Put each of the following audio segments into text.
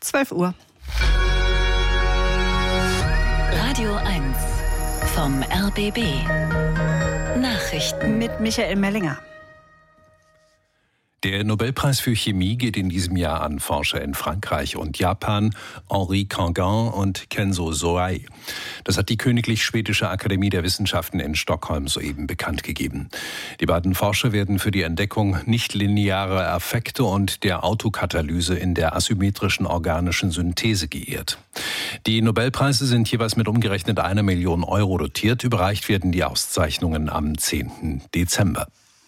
12 Uhr. Radio 1 vom RBB. Nachrichten mit Michael Mellinger. Der Nobelpreis für Chemie geht in diesem Jahr an Forscher in Frankreich und Japan, Henri Canguin und Kenzo Soei. Das hat die Königlich Schwedische Akademie der Wissenschaften in Stockholm soeben bekannt gegeben. Die beiden Forscher werden für die Entdeckung nichtlinearer Effekte und der Autokatalyse in der asymmetrischen organischen Synthese geehrt. Die Nobelpreise sind jeweils mit umgerechnet 1 Million Euro dotiert. Überreicht werden die Auszeichnungen am 10. Dezember.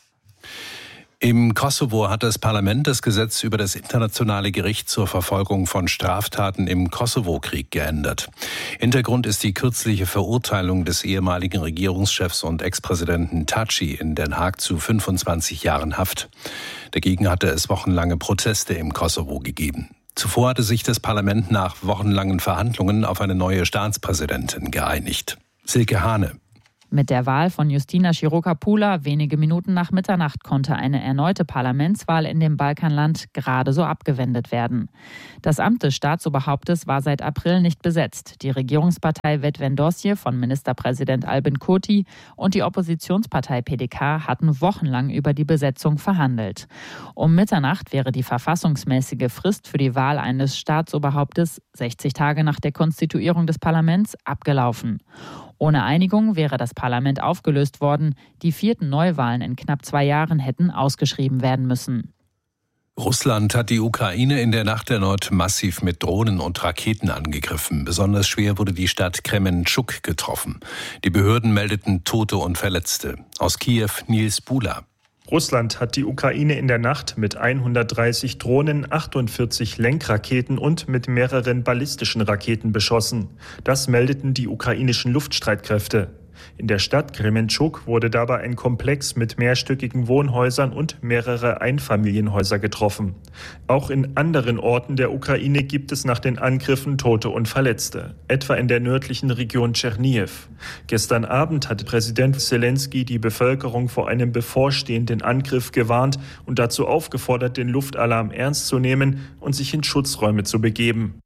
Im Kosovo hat das Parlament das Gesetz über das Internationale Gericht zur Verfolgung von Straftaten im Kosovo-Krieg geändert. Hintergrund ist die kürzliche Verurteilung des ehemaligen Regierungschefs und Ex-Präsidenten Thaçi in Den Haag zu 25 Jahren Haft. Dagegen hatte es wochenlange Proteste im Kosovo gegeben. Zuvor hatte sich das Parlament nach wochenlangen Verhandlungen auf eine neue Staatspräsidentin geeinigt. Silke Hane. Mit der Wahl von Justina Široka-Pula wenige Minuten nach Mitternacht konnte eine erneute Parlamentswahl in dem Balkanland gerade so abgewendet werden. Das Amt des Staatsoberhauptes war seit April nicht besetzt. Die Regierungspartei Vetëvendosje von Ministerpräsident Albin Kurti und die Oppositionspartei PDK hatten wochenlang über die Besetzung verhandelt. Um Mitternacht wäre die verfassungsmäßige Frist für die Wahl eines Staatsoberhauptes, 60 Tage nach der Konstituierung des Parlaments, abgelaufen. Ohne Einigung wäre das Parlament aufgelöst worden. Die 4. Neuwahlen in knapp 2 Jahren hätten ausgeschrieben werden müssen. Russland hat die Ukraine in der Nacht erneut massiv mit Drohnen und Raketen angegriffen. Besonders schwer wurde die Stadt Krementschuk getroffen. Die Behörden meldeten Tote und Verletzte. Aus Kiew Nils Bula. Russland hat die Ukraine in der Nacht mit 130 Drohnen, 48 Lenkraketen und mit mehreren ballistischen Raketen beschossen. Das meldeten die ukrainischen Luftstreitkräfte. In der Stadt Krementschuk wurde dabei ein Komplex mit mehrstöckigen Wohnhäusern und mehrere Einfamilienhäuser getroffen. Auch in anderen Orten der Ukraine gibt es nach den Angriffen Tote und Verletzte, etwa in der nördlichen Region Tschernihiw. Gestern Abend hatte Präsident Selenskyj die Bevölkerung vor einem bevorstehenden Angriff gewarnt und dazu aufgefordert, den Luftalarm ernst zu nehmen und sich in Schutzräume zu begeben.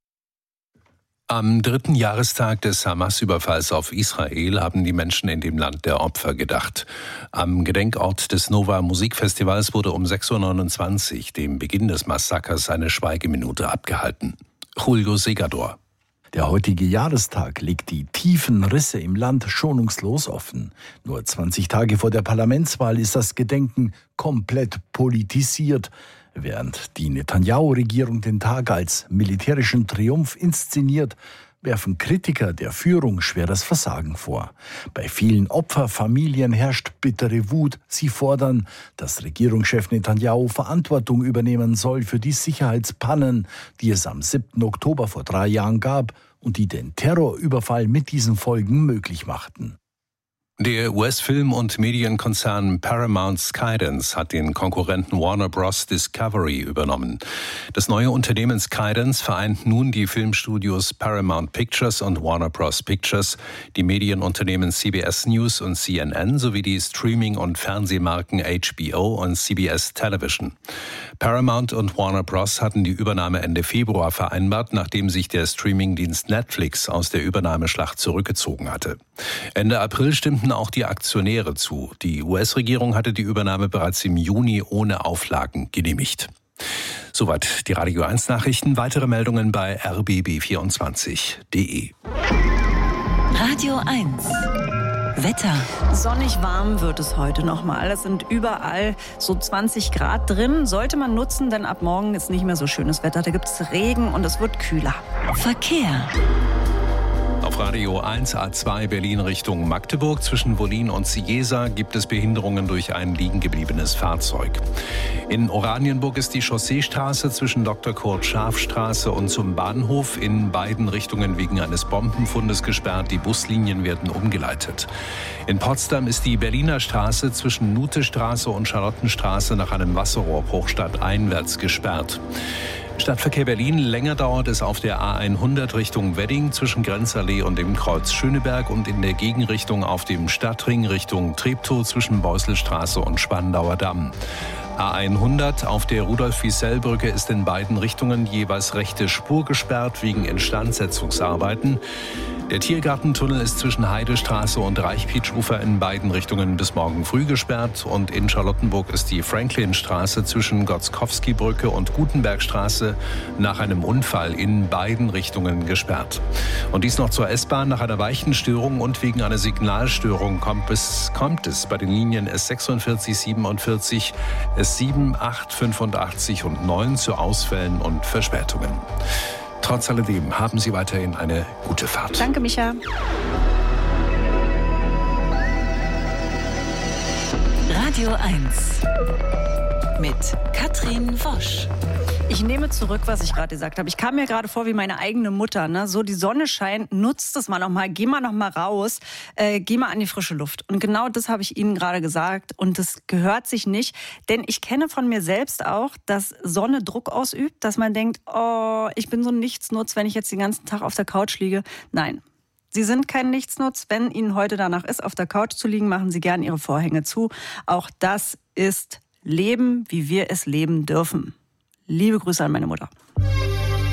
Am 3. Jahrestag des Hamas-Überfalls auf Israel haben die Menschen in dem Land der Opfer gedacht. Am Gedenkort des Nova Musikfestivals wurde um 6.29 Uhr, dem Beginn des Massakers, eine Schweigeminute abgehalten. Julio Segador. Der heutige Jahrestag legt die tiefen Risse im Land schonungslos offen. Nur 20 Tage vor der Parlamentswahl ist das Gedenken komplett politisiert. Während die Netanyahu-Regierung den Tag als militärischen Triumph inszeniert, werfen Kritiker der Führung schweres Versagen vor. Bei vielen Opferfamilien herrscht bittere Wut. Sie fordern, dass Regierungschef Netanyahu Verantwortung übernehmen soll für die Sicherheitspannen, die es am 7. Oktober vor 3 Jahren gab und die den Terrorüberfall mit diesen Folgen möglich machten. Der US-Film- und Medienkonzern Paramount Skydance hat den Konkurrenten Warner Bros. Discovery übernommen. Das neue Unternehmen Skydance vereint nun die Filmstudios Paramount Pictures und Warner Bros. Pictures, die Medienunternehmen CBS News und CNN sowie die Streaming- und Fernsehmarken HBO und CBS Television. Paramount und Warner Bros. Hatten die Übernahme Ende Februar vereinbart, nachdem sich der Streamingdienst Netflix aus der Übernahmeschlacht zurückgezogen hatte. Ende April stimmten auch die Aktionäre zu. Die US-Regierung hatte die Übernahme bereits im Juni ohne Auflagen genehmigt. Soweit die Radio 1 Nachrichten. Weitere Meldungen bei rbb24.de. Radio 1 Wetter. Sonnig warm wird es heute nochmal. Es sind überall so 20 Grad drin. Sollte man nutzen, denn ab morgen ist nicht mehr so schönes Wetter. Da gibt es Regen und es wird kühler. Verkehr. Auf Radio 1 A2 Berlin Richtung Magdeburg zwischen Wollin und Cieza gibt es Behinderungen durch ein liegengebliebenes Fahrzeug. In Oranienburg ist die Chausseestraße zwischen Dr. Kurt Scharf-Straße und zum Bahnhof in beiden Richtungen wegen eines Bombenfundes gesperrt. Die Buslinien werden umgeleitet. In Potsdam ist die Berliner Straße zwischen Nutestraße und Charlottenstraße nach einem Wasserrohrbruch stadteinwärts gesperrt. Stadtverkehr Berlin, länger dauert es auf der A100 Richtung Wedding zwischen Grenzallee und dem Kreuz Schöneberg und in der Gegenrichtung auf dem Stadtring Richtung Treptow zwischen Beuselstraße und Spandauer Damm. A100 auf der Rudolf-Wiesel-Brücke ist in beiden Richtungen jeweils rechte Spur gesperrt wegen Instandsetzungsarbeiten. Der Tiergartentunnel ist zwischen Heidestraße und Reichpietsch-Ufer in beiden Richtungen bis morgen früh gesperrt. Und in Charlottenburg ist die Franklinstraße zwischen Gotzkowski-Brücke und Gutenbergstraße nach einem Unfall in beiden Richtungen gesperrt. Und dies noch zur S-Bahn. Nach einer Weichenstörung und wegen einer Signalstörung kommt es bei den Linien S46, 47, S7, 8, 85 und 9 zu Ausfällen und Verspätungen. Trotz alledem haben Sie weiterhin eine gute Fahrt. Danke, Micha. Radio 1 mit Katrin Wosch. Ich nehme zurück, was ich gerade gesagt habe. Ich kam mir gerade vor wie meine eigene Mutter. Ne? So, die Sonne scheint, nutzt es mal noch mal, geh mal noch mal raus, geh mal an die frische Luft. Und genau das habe ich Ihnen gerade gesagt. Und das gehört sich nicht. Denn ich kenne von mir selbst auch, dass Sonne Druck ausübt, dass man denkt, oh, ich bin so ein Nichtsnutz, wenn ich jetzt den ganzen Tag auf der Couch liege. Nein. Sie sind kein Nichtsnutz. Wenn Ihnen heute danach ist, auf der Couch zu liegen, machen Sie gern Ihre Vorhänge zu. Auch das ist Leben, wie wir es leben dürfen. Liebe Grüße an meine Mutter.